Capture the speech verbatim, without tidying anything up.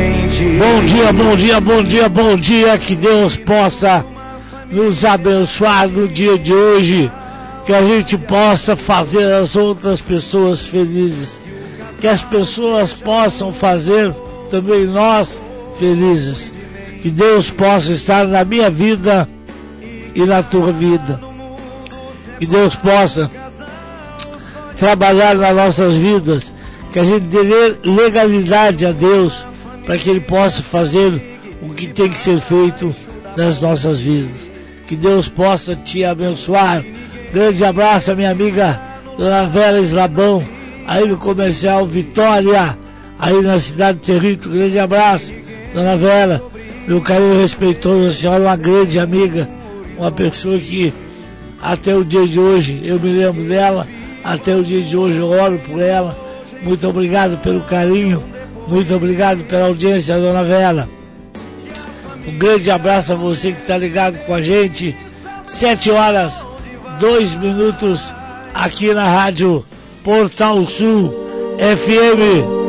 frente. Bom dia, bom dia, bom dia, bom dia. Que Deus possa nos abençoar no dia de hoje. Que a gente possa fazer as outras pessoas felizes. Que as pessoas possam fazer também nós felizes. Que Deus possa estar na minha vida e na tua vida. Que Deus possa trabalhar nas nossas vidas. Que a gente dê legalidade a Deus para que Ele possa fazer o que tem que ser feito nas nossas vidas. Que Deus possa te abençoar. Grande abraço a minha amiga Dona Vera Eslabão, aí no Comercial Vitória, aí na cidade de Cerrito. Grande abraço, Dona Vera. Meu carinho respeitoso, a senhora é uma grande amiga, uma pessoa que até o dia de hoje eu me lembro dela, até o dia de hoje eu oro por ela. Muito obrigado pelo carinho, muito obrigado pela audiência, Dona Vera. Um grande abraço a você que está ligado com a gente. Sete horas, dois minutos, aqui na Rádio Portal Sul F M